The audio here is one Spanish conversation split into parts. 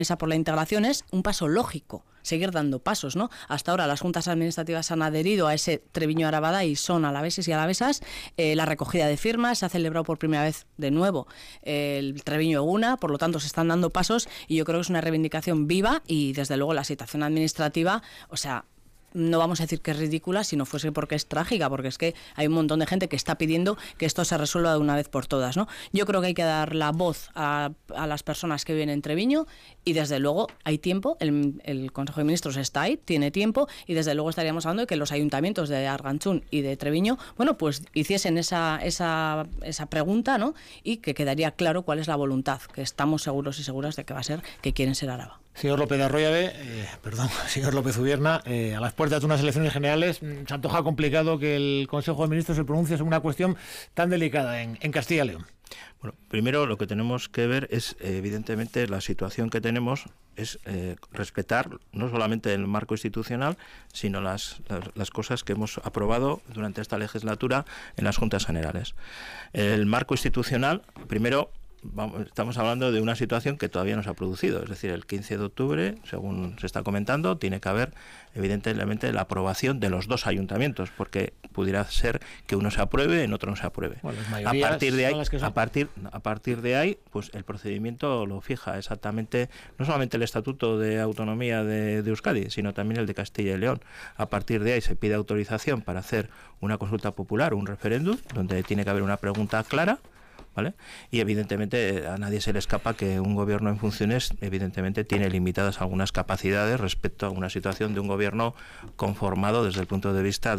Mesa por la Integración es un paso lógico, seguir dando pasos, ¿no? Hasta ahora las juntas administrativas han adherido a ese Treviño-Arabada y son alaveses y alavesas. La recogida de firmas se ha celebrado por primera vez de nuevo el Treviño-Eguna, por lo tanto se están dando pasos y yo creo que es una reivindicación viva y desde luego la situación administrativa, o sea, no vamos a decir que es ridícula si no fuese porque es trágica, porque es que hay un montón de gente que está pidiendo que esto se resuelva de una vez por todas, ¿no? Yo creo que hay que dar la voz a las personas que viven en Treviño y desde luego hay tiempo, el Consejo de Ministros está ahí, tiene tiempo y desde luego estaríamos hablando de que los ayuntamientos de Arganchún y de Treviño, bueno, pues hiciesen esa pregunta, ¿no? Y que quedaría claro cuál es la voluntad, que estamos seguros y seguras de que va a ser que quieren ser Araba. Señor López de Arroyabe, señor López Ubierna, a las puertas de unas elecciones generales se antoja complicado que el Consejo de Ministros se pronuncie sobre una cuestión tan delicada en Castilla y León. Bueno, primero lo que tenemos que ver es, evidentemente, la situación que tenemos es respetar no solamente el marco institucional, sino las cosas que hemos aprobado durante esta legislatura en las Juntas Generales. El marco institucional, primero, estamos hablando de una situación que todavía no se ha producido, es decir, el 15 de octubre, según se está comentando, tiene que haber evidentemente la aprobación de los dos ayuntamientos, porque pudiera ser que uno se apruebe y en otro no se apruebe. Bueno, a partir de ahí, pues el procedimiento lo fija exactamente, no solamente el Estatuto de Autonomía de Euskadi, sino también el de Castilla y León. A partir de ahí se pide autorización para hacer una consulta popular, un referéndum, donde tiene que haber una pregunta clara, ¿vale? Y evidentemente a nadie se le escapa que un gobierno en funciones evidentemente tiene limitadas algunas capacidades respecto a una situación de un gobierno conformado desde el punto de vista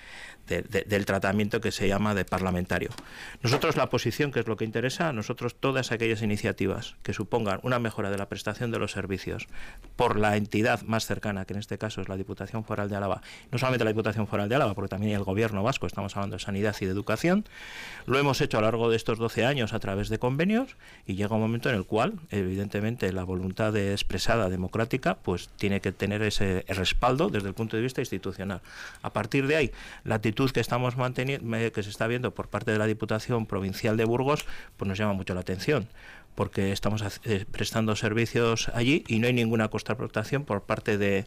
del tratamiento que se llama de parlamentario. Nosotros la posición, que es lo que interesa, nosotros todas aquellas iniciativas que supongan una mejora de la prestación de los servicios por la entidad más cercana, que en este caso es la Diputación Foral de Álava, no solamente la Diputación Foral de Álava, porque también el Gobierno vasco, estamos hablando de sanidad y de educación, lo hemos hecho a lo largo de estos 12 años a través de convenios y llega un momento en el cual, evidentemente, la voluntad expresada democrática pues tiene que tener ese respaldo desde el punto de vista institucional. A partir de ahí, la actitud que estamos manteniendo, que se está viendo por parte de la Diputación Provincial de Burgos, pues nos llama mucho la atención, porque estamos prestando servicios allí y no hay ninguna contraprestación por parte de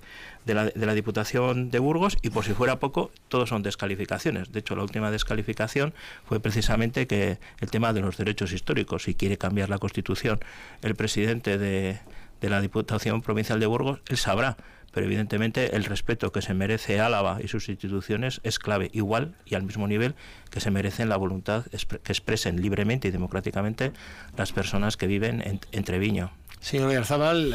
la Diputación de Burgos y por si fuera poco, todos son descalificaciones. De hecho, la última descalificación fue precisamente que el tema de los derechos históricos, si quiere cambiar la Constitución el presidente de la Diputación Provincial de Burgos, él sabrá, pero evidentemente el respeto que se merece Álava y sus instituciones es clave, igual y al mismo nivel que se merecen la voluntad que expresen libremente y democráticamente las personas que viven en Treviño. Señor Oyarzabal,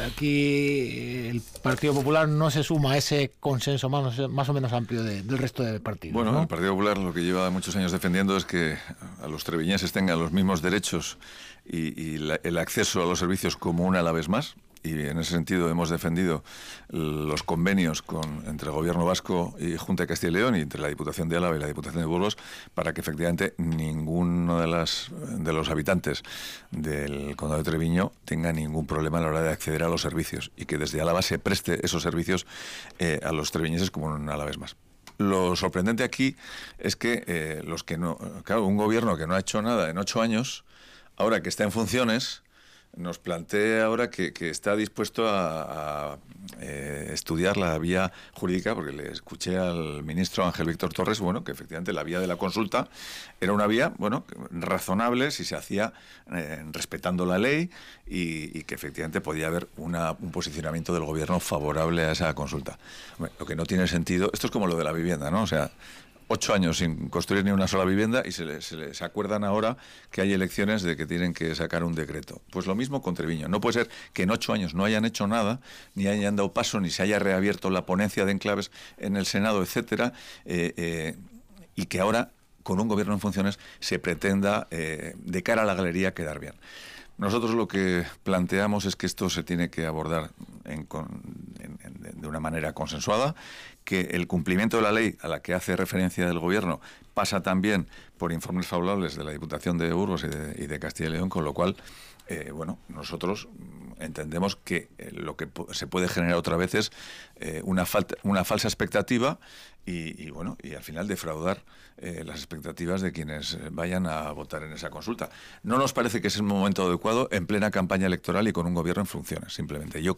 aquí el Partido Popular no se suma a ese consenso más o menos amplio del resto de partidos. Bueno, ¿no? El Partido Popular lo que lleva muchos años defendiendo es que a los treviñeses tengan los mismos derechos y el acceso a los servicios como un alavés más. Y en ese sentido hemos defendido los convenios entre el Gobierno vasco y Junta de Castilla y León y entre la Diputación de Álava y la Diputación de Burgos para que efectivamente ninguno de los habitantes del Condado de Treviño tenga ningún problema a la hora de acceder a los servicios y que desde Álava se preste esos servicios a los treviñeses como un alavés más. Lo sorprendente aquí es que un gobierno que no ha hecho nada en 8 años, ahora que está en funciones, nos plantea ahora que está dispuesto a estudiar la vía jurídica, porque le escuché al ministro Ángel Víctor Torres, bueno, que efectivamente la vía de la consulta era una vía, bueno, razonable si se hacía respetando la ley y que efectivamente podía haber un posicionamiento del gobierno favorable a esa consulta. Bueno, lo que no tiene sentido, esto es como lo de la vivienda, ¿no? O sea, 8 años sin construir ni una sola vivienda y se acuerdan ahora que hay elecciones de que tienen que sacar un decreto. Pues lo mismo con Treviño. No puede ser que en 8 años no hayan hecho nada, ni hayan dado paso, ni se haya reabierto la ponencia de enclaves en el Senado, etcétera, y que ahora, con un gobierno en funciones, se pretenda, de cara a la galería, quedar bien. Nosotros lo que planteamos es que esto se tiene que abordar de una manera consensuada, que el cumplimiento de la ley a la que hace referencia el Gobierno pasa también por informes favorables de la Diputación de Burgos y de Castilla y León, con lo cual, nosotros entendemos que lo que se puede generar otra vez es una falsa expectativa y al final defraudar las expectativas de quienes vayan a votar en esa consulta. No nos parece que es el momento adecuado en plena campaña electoral y con un gobierno en funciones, simplemente. Yo